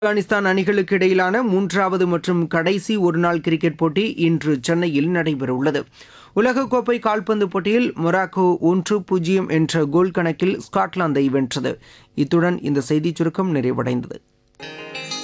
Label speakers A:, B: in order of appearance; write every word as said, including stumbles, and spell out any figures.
A: ஆப்கானிஸ்தான் அணிகளுக்கு இடையிலான மூன்றாவது மற்றும் கடைசி ஒருநாள் கிரிக்கெட் போட்டி இன்று சென்னையில் நடைபெறவுள்ளது. உலகக்கோப்பை கால்பந்து போட்டியில் மொராக்கோ ஒன்று பூஜ்ஜியம் என்ற கோல் கணக்கில் ஸ்காட்லாந்தை வென்றது. இத்துடன் இந்த செய்திச் சுருக்கம் நிறைவடைந்தது.